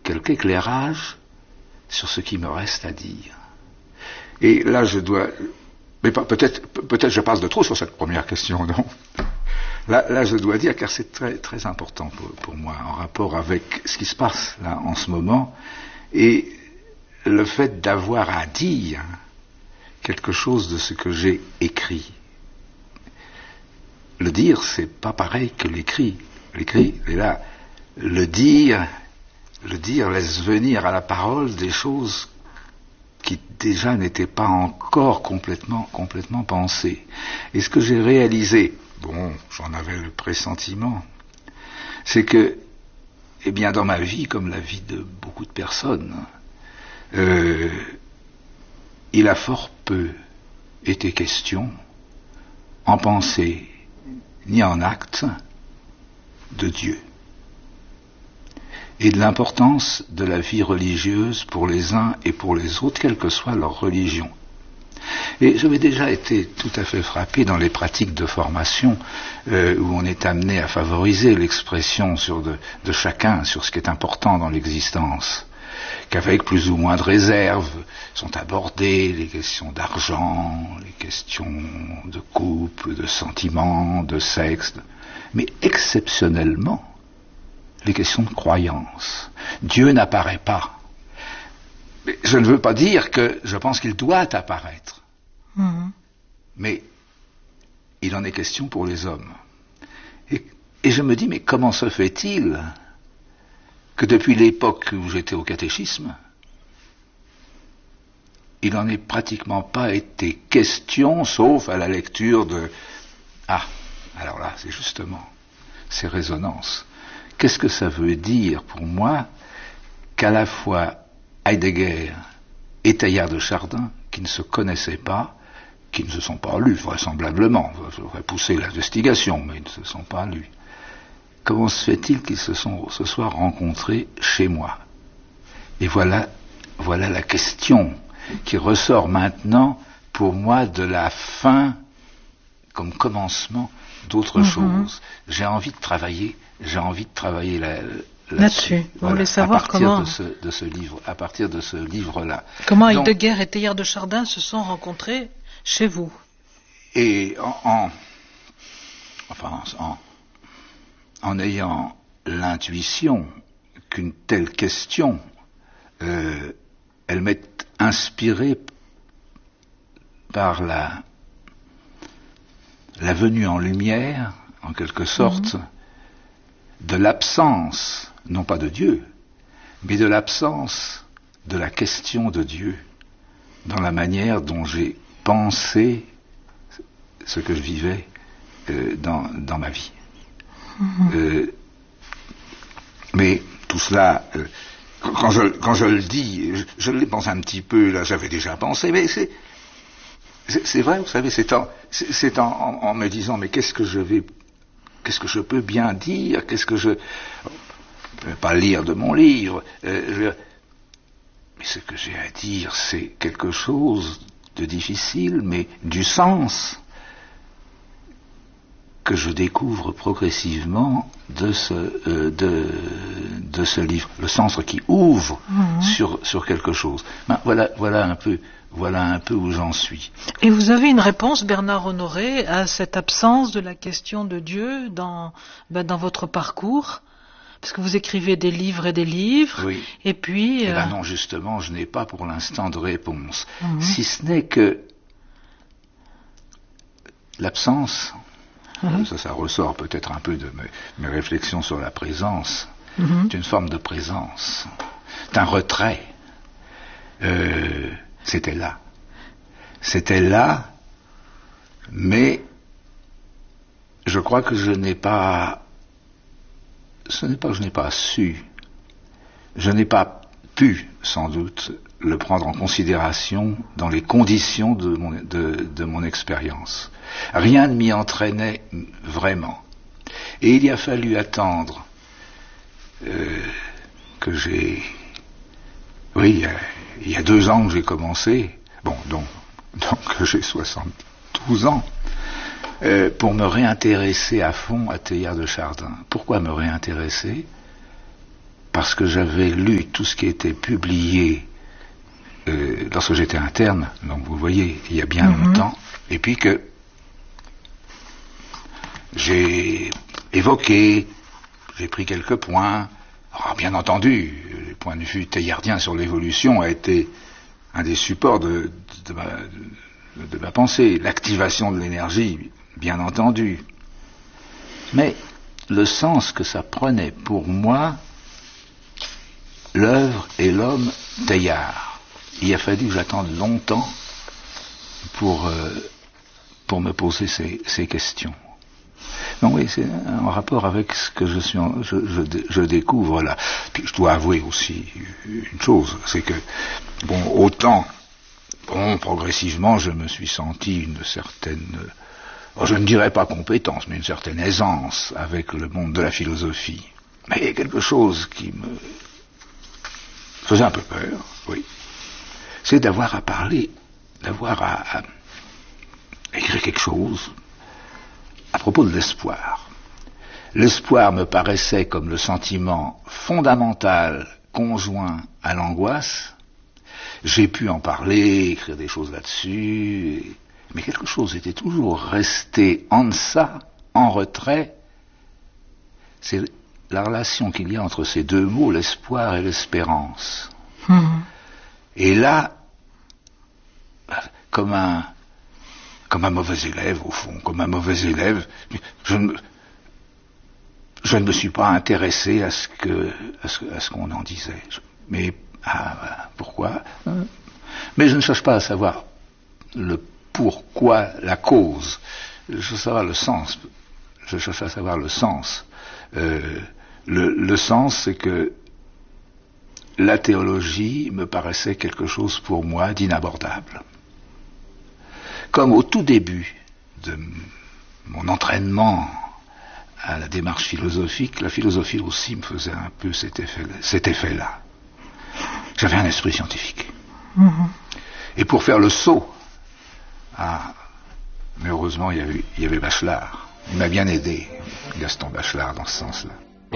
quelque éclairage sur ce qui me reste à dire. Et là, je dois... Mais peut-être je passe de trop sur cette première question, non? Là, je dois dire, car c'est très, très important pour moi, en rapport avec ce qui se passe là en ce moment, et le fait d'avoir à dire quelque chose de ce que j'ai écrit. Le dire, c'est pas pareil que l'écrit. L'écrit est là. Le dire laisse venir à la parole des choses qui déjà n'étaient pas encore complètement pensées. Et ce que j'ai réalisé, bon, j'en avais le pressentiment, c'est que, eh bien, dans ma vie, comme la vie de beaucoup de personnes, il a fort peu été question, en pensée ni en acte, de Dieu et de l'importance de la vie religieuse pour les uns et pour les autres, quelle que soit leur religion. Et j'avais déjà été tout à fait frappé dans les pratiques de formation où on est amené à favoriser l'expression de chacun sur ce qui est important dans l'existence, qu'avec plus ou moins de réserve sont abordées les questions d'argent, les questions de couple, de sentiments, de sexe, mais exceptionnellement les questions de croyance. Dieu n'apparaît pas. Mais je ne veux pas dire que je pense qu'il doit apparaître. Mais il en est question pour les hommes. Et je me dis, mais comment se fait-il que depuis l'époque où j'étais au catéchisme, il n'en ait pratiquement pas été question, sauf à la lecture de... Ah, alors là, c'est justement ces résonances. Qu'est-ce que ça veut dire pour moi qu'à la fois Heidegger et Teilhard de Chardin, qui ne se connaissaient pas, qui ne se sont pas lus, vraisemblablement, j'aurais poussé l'investigation, mais ils ne se sont pas lus. Comment se fait-il qu'ils se soient rencontrés chez moi? Et voilà la question qui ressort maintenant pour moi de la fin comme commencement d'autre chose. J'ai envie de travailler là-dessus. Vous voulez savoir comment à partir de ce livre-là. Comment Heidegger et Teilhard de Chardin se sont rencontrés chez vous? Et en ayant l'intuition qu'une telle question, elle m'est inspirée par la venue en lumière, en quelque sorte, de l'absence, non pas de Dieu, mais de l'absence de la question de Dieu dans la manière dont j'ai pensé ce que je vivais dans ma vie. Mais tout cela, quand je le dis, je l'ai pensé un petit peu, là j'avais déjà pensé, mais c'est vrai, vous savez, c'est en me disant, mais qu'est-ce que je peux bien dire, je ne vais pas lire de mon livre, mais ce que j'ai à dire, c'est quelque chose de difficile, mais du sens que je découvre progressivement de ce livre, le sens qui ouvre sur quelque chose. Ben, voilà un peu où j'en suis. Et vous avez une réponse, Bernard Honoré, à cette absence de la question de Dieu dans votre parcours? Parce que vous écrivez des livres et des livres, oui. Et puis... Eh ben non, justement, je n'ai pas pour l'instant de réponse. Si ce n'est que l'absence, ça ressort peut-être un peu de mes réflexions sur la présence, d'une forme de présence, d'un retrait. C'était là, mais je crois que je n'ai pas su, je n'ai pas pu, sans doute, le prendre en considération dans les conditions de mon expérience. Rien ne m'y entraînait vraiment. Et il y a fallu attendre que j'ai... Oui, il y a 2 ans que j'ai commencé, donc j'ai 72 ans, pour me réintéresser à fond à Teilhard de Chardin. Pourquoi me réintéresser? parce que j'avais lu tout ce qui était publié lorsque j'étais interne, donc vous voyez, il y a bien longtemps, et puis que j'ai évoqué, j'ai pris quelques points. Alors, bien entendu, le point de vue teilhardien sur l'évolution a été un des supports de ma pensée. L'activation de l'énergie, bien entendu. Mais le sens que ça prenait pour moi, l'œuvre et l'homme Teilhard. Il a fallu que j'attende longtemps pour me poser ces questions. Donc oui, c'est en rapport avec ce que je découvre là. Puis je dois avouer aussi une chose, c'est que, progressivement, je me suis senti une certaine, je ne dirais pas compétence, mais une certaine aisance avec le monde de la philosophie. Mais il y a quelque chose qui me faisait un peu peur, oui. C'est d'avoir à parler, d'avoir à écrire quelque chose à propos de l'espoir. L'espoir me paraissait comme le sentiment fondamental conjoint à l'angoisse. J'ai pu en parler, écrire des choses là-dessus, mais quelque chose était toujours resté en deçà, en retrait. C'est la relation qu'il y a entre ces deux mots, l'espoir et l'espérance. Et là, comme un mauvais élève, au fond, comme un mauvais élève, je ne me suis pas intéressé à ce qu'on en disait. Mais pourquoi? Mais je ne cherche pas à savoir le pourquoi, la cause. Je cherche à savoir le sens. Je cherche à savoir le sens. Le sens, c'est que la théologie me paraissait quelque chose pour moi d'inabordable. Comme au tout début de mon entraînement à la démarche philosophique, la philosophie aussi me faisait un peu cet effet-là. J'avais un esprit scientifique. Et pour faire le saut, mais heureusement il y avait Bachelard. Il m'a bien aidé, Gaston Bachelard, dans ce sens-là.